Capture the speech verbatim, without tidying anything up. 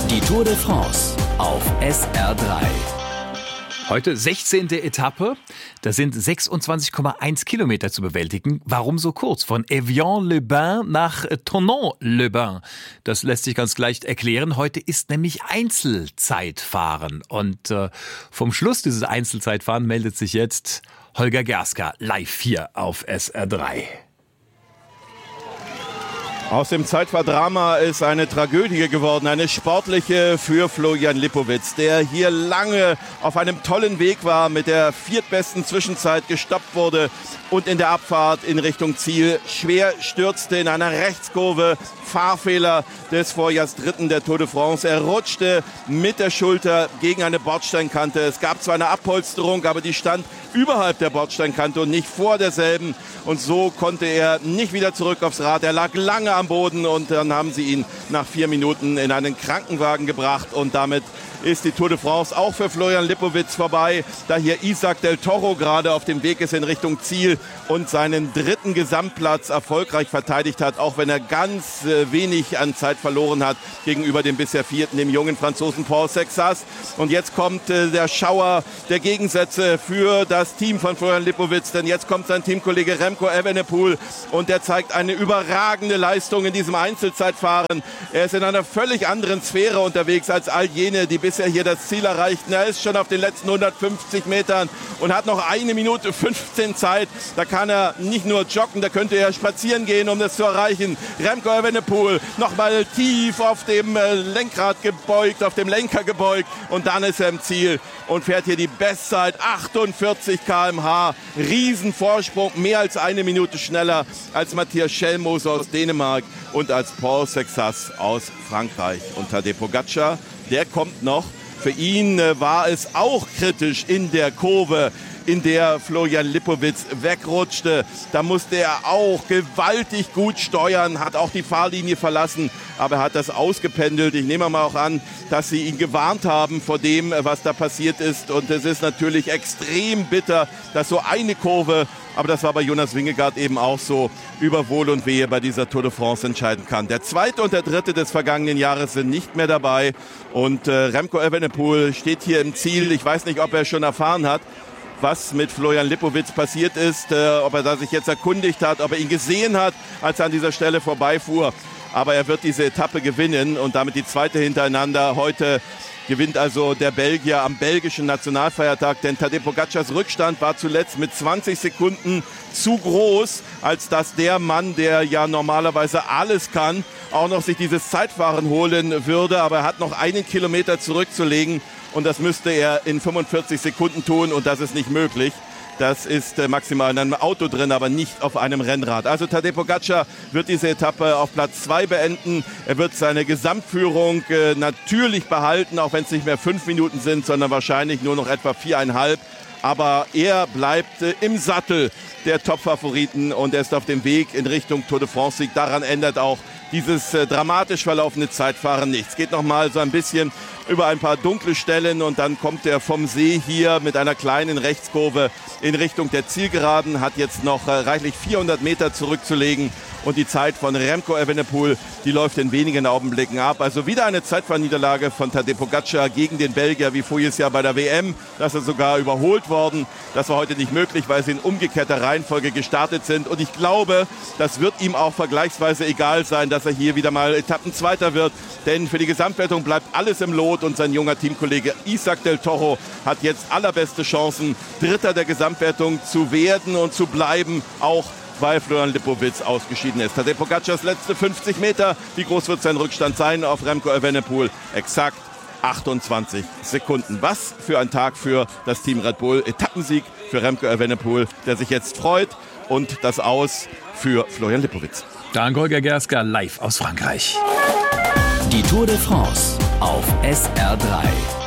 Die Tour de France auf S R drei. Heute sechzehnte Etappe. Das sind sechsundzwanzig Komma eins Kilometer zu bewältigen. Warum so kurz? Von Evian-les-Bains nach Thonon-les-Bains. Das lässt sich ganz leicht erklären. Heute ist nämlich Einzelzeitfahren. Und äh, vom Schluss dieses Einzelzeitfahren meldet sich jetzt Holger Gerska live hier auf S R drei. Aus dem Zeitfahrdrama ist eine Tragödie geworden, eine sportliche für Florian Lipowitz, der hier lange auf einem tollen Weg war, mit der viertbesten Zwischenzeit gestoppt wurde und in der Abfahrt in Richtung Ziel schwer stürzte in einer Rechtskurve. Fahrfehler des Vorjahrsdritten der Tour de France. Er rutschte mit der Schulter gegen eine Bordsteinkante. Es gab zwar eine Abpolsterung, aber die stand überhalb der Bordsteinkante und nicht vor derselben. Und so konnte er nicht wieder zurück aufs Rad. Er lag lange am Boden und dann haben sie ihn nach vier Minuten in einen Krankenwagen gebracht. Und damit ist die Tour de France auch für Florian Lipowitz vorbei, da hier Isaac del Toro gerade auf dem Weg ist in Richtung Ziel und seinen dritten Gesamtplatz erfolgreich verteidigt hat, auch wenn er ganz äh, wenig an Zeit verloren hat gegenüber dem bisher vierten, dem jungen Franzosen Paul Sexas. Und jetzt kommt äh, der Schauer der Gegensätze für das Team von Florian Lipowitz, denn jetzt kommt sein Teamkollege Remco Evenepoel und der zeigt eine überragende Leistung in diesem Einzelzeitfahren. Er ist in einer völlig anderen Sphäre unterwegs als all jene, die bisher hier das Ziel erreichten. Er ist schon auf den letzten hundertfünfzig Metern und hat noch eine Minute fünfzehn Zeit. Da kann er nicht nur joggen, da könnte er spazieren gehen, um das zu erreichen. Remco Evenepoel nochmal tief auf dem Lenkrad gebeugt, auf dem Lenker gebeugt und dann ist er im Ziel und fährt hier die Bestzeit, achtundvierzig Kilometer pro Stunde. Riesenvorsprung, mehr als eine Minute schneller als Matthias Schelmos aus Dänemark und als Paul Sexas aus Frankreich. Und Tadej Pogačar, der kommt noch. Für ihn äh, war es auch kritisch in der Kurve, in der Florian Lipowitz wegrutschte. Da musste er auch gewaltig gut steuern, hat auch die Fahrlinie verlassen, aber er hat das ausgependelt. Ich nehme mal auch an, dass sie ihn gewarnt haben vor dem, was da passiert ist. Und es ist natürlich extrem bitter, dass so eine Kurve, aber das war bei Jonas Vingegaard eben auch so, über Wohl und Wehe bei dieser Tour de France entscheiden kann. Der zweite und der dritte des vergangenen Jahres sind nicht mehr dabei. Und äh, Remco Evenepoel steht hier im Ziel. Ich weiß nicht, ob er schon erfahren hat, was mit Florian Lipowitz passiert ist, äh, ob er da sich jetzt erkundigt hat, ob er ihn gesehen hat, als er an dieser Stelle vorbeifuhr. Aber er wird diese Etappe gewinnen und damit die zweite hintereinander. Heute gewinnt also der Belgier am belgischen Nationalfeiertag, denn Tadej Pogačars Rückstand war zuletzt mit zwanzig Sekunden zu groß, als dass der Mann, der ja normalerweise alles kann, auch noch sich dieses Zeitfahren holen würde. Aber er hat noch einen Kilometer zurückzulegen und das müsste er in fünfundvierzig Sekunden tun und das ist nicht möglich. Das ist äh, maximal in einem Auto drin, aber nicht auf einem Rennrad. Also Tadej Pogačar wird diese Etappe auf Platz zwei beenden. Er wird seine Gesamtführung äh, natürlich behalten, auch wenn es nicht mehr fünf Minuten sind, sondern wahrscheinlich nur noch etwa viereinhalb. Aber er bleibt äh, im Sattel der Top-Favoriten und er ist auf dem Weg in Richtung Tour de France-Sieg. Daran ändert auch dieses äh, dramatisch verlaufende Zeitfahren nichts. Geht noch mal so ein bisschen über ein paar dunkle Stellen und dann kommt er vom See hier mit einer kleinen Rechtskurve in Richtung der Zielgeraden, hat jetzt noch äh, reichlich vierhundert Meter zurückzulegen und die Zeit von Remco Evenepoel, die läuft in wenigen Augenblicken ab. Also wieder eine Zeitfahrniederlage von Tadej Pogačar gegen den Belgier, wie voriges Jahr bei der W M. Das ist sogar überholt worden. Das war heute nicht möglich, weil sie in umgekehrter Reihenfolge gestartet sind. Und ich glaube, das wird ihm auch vergleichsweise egal sein, dass er hier wieder mal Etappenzweiter wird. Denn für die Gesamtwertung bleibt alles im Lot und sein junger Teamkollege Isaac del Toro hat jetzt allerbeste Chancen, Dritter der Gesamtwertung zu werden und zu bleiben, auch weil Florian Lipowitz ausgeschieden ist. Tadej Pogačars letzte fünfzig Meter. Wie groß wird sein Rückstand sein auf Remco Evenepoel? Exakt achtundzwanzig Sekunden. Was für ein Tag für das Team Red Bull. Etappensieg für Remco Evenepoel, der sich jetzt freut. Und das Aus für Florian Lipowitz. Dank Holger Gerska live aus Frankreich. Die Tour de France auf S R drei.